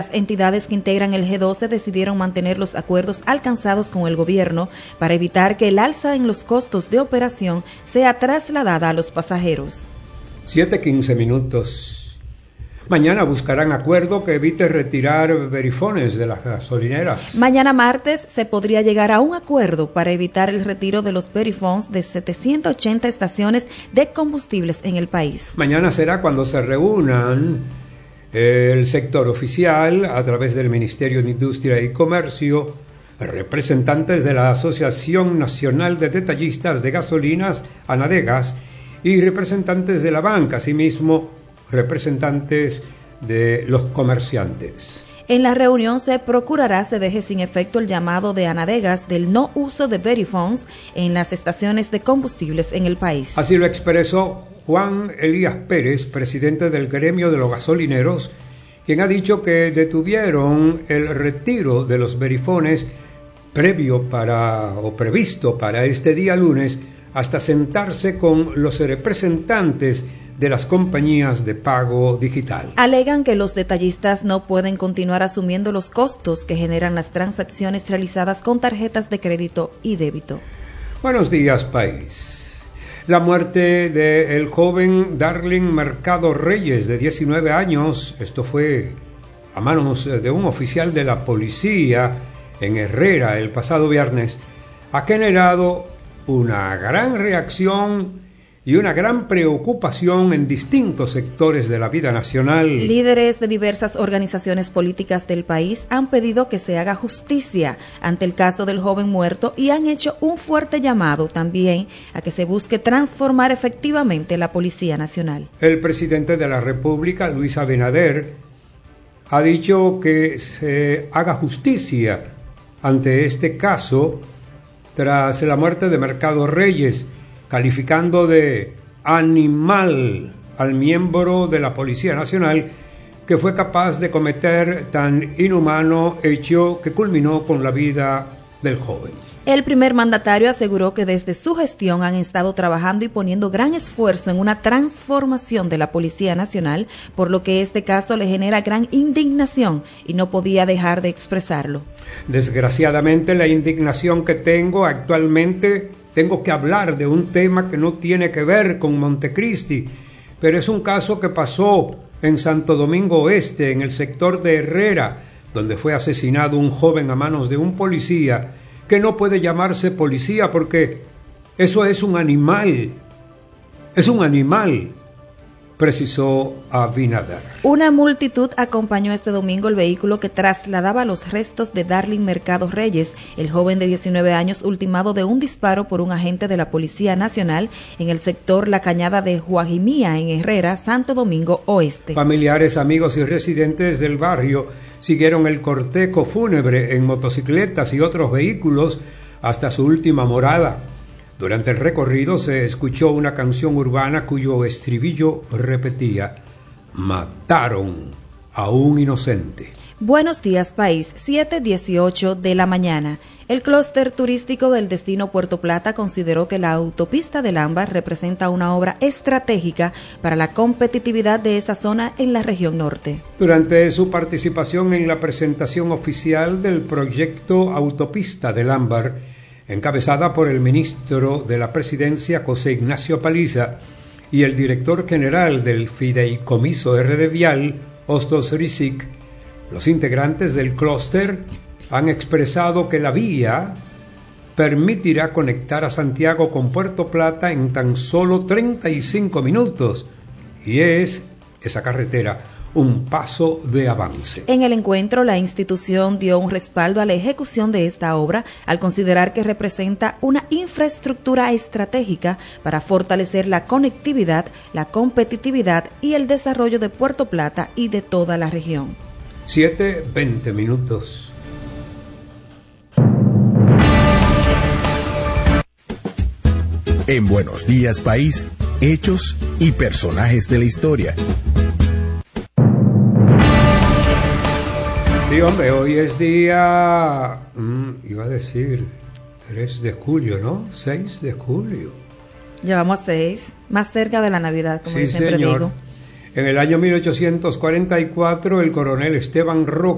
Las entidades que integran el G12 decidieron mantener los acuerdos alcanzados con el gobierno para evitar que el alza en los costos de operación sea trasladada a los pasajeros. 7:15. Mañana buscarán acuerdo que evite retirar verifones de las gasolineras. Mañana martes se podría llegar a un acuerdo para evitar el retiro de los verifones de 780 estaciones de combustibles en el país. Mañana será cuando se reúnan el sector oficial, a través del Ministerio de Industria y Comercio, representantes de la Asociación Nacional de Detallistas de Gasolinas, Anadegas, y representantes de la banca, asimismo representantes de los comerciantes. En la reunión se procurará se deje sin efecto el llamado de Anadegas del no uso de verifones en las estaciones de combustibles en el país. Así lo expresó Juan Elías Pérez, presidente del gremio de los gasolineros, quien ha dicho que detuvieron el retiro de los verifones previsto para este día lunes, hasta sentarse con los representantes de las compañías de pago digital. Alegan que los detallistas no pueden continuar asumiendo los costos que generan las transacciones realizadas con tarjetas de crédito y débito. Buenos días, país. La muerte del joven Darling Mercado Reyes, de 19 años, esto fue a manos de un oficial de la policía en Herrera el pasado viernes, ha generado una gran reacción y una gran preocupación en distintos sectores de la vida nacional. Líderes de diversas organizaciones políticas del país han pedido que se haga justicia ante el caso del joven muerto y han hecho un fuerte llamado también a que se busque transformar efectivamente la Policía Nacional. El presidente de la República, Luis Abinader, ha dicho que se haga justicia ante este caso tras la muerte de Mercado Reyes, calificando de animal al miembro de la Policía Nacional que fue capaz de cometer tan inhumano hecho que culminó con la vida del joven. El primer mandatario aseguró que desde su gestión han estado trabajando y poniendo gran esfuerzo en una transformación de la Policía Nacional, por lo que este caso le genera gran indignación y no podía dejar de expresarlo. Desgraciadamente, la indignación que tengo actualmente, tengo que hablar de un tema que no tiene que ver con Montecristi, pero es un caso que pasó en Santo Domingo Oeste, en el sector de Herrera, donde fue asesinado un joven a manos de un policía que no puede llamarse policía porque eso es un animal, precisó Abinader. Una multitud acompañó este domingo el vehículo que trasladaba los restos de Darling Mercado Reyes, el joven de 19 años ultimado de un disparo por un agente de la Policía Nacional en el sector La Cañada de Guajimía, en Herrera, Santo Domingo Oeste. Familiares, amigos y residentes del barrio siguieron el cortejo fúnebre en motocicletas y otros vehículos hasta su última morada. Durante el recorrido se escuchó una canción urbana cuyo estribillo repetía: mataron a un inocente. Buenos días, país. 7:18 de la mañana. El clúster turístico del destino Puerto Plata consideró que la autopista del Ámbar representa una obra estratégica para la competitividad de esa zona en la región norte. Durante su participación en la presentación oficial del proyecto Autopista del Ámbar, encabezada por el ministro de la Presidencia, José Ignacio Paliza, y el director general del Fideicomiso RD Vial, Hostos Rizik, los integrantes del clúster han expresado que la vía permitirá conectar a Santiago con Puerto Plata en tan solo 35 minutos, y esa carretera un paso de avance. En el encuentro, la institución dio un respaldo a la ejecución de esta obra al considerar que representa una infraestructura estratégica para fortalecer la conectividad, la competitividad y el desarrollo de Puerto Plata y de toda la región. 7:20. En Buenos Días, País, hechos y personajes de la historia. Sí, hombre, hoy es día, iba a decir 3 de julio, ¿no? 6 de julio. Llevamos a 6, más cerca de la Navidad, como sí, yo siempre señor. digo. En el año 1844, el coronel Esteban Roca